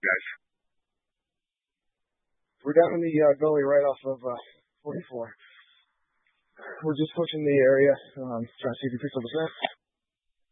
guys? We're down in the gully right off of 44. We're just pushing the area, trying to see if we pick up a set.